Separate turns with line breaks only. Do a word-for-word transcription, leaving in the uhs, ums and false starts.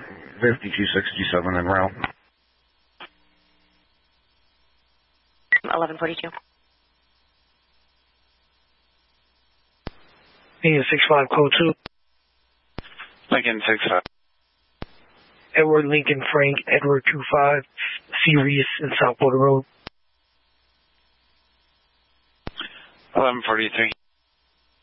fifty-two sixty-seven en route.
eleven forty-two.
Lincoln six five, code two.
Lincoln six five.
Edward Lincoln Frank, Edward two five, Sirius in South Border Road.
eleven forty-three.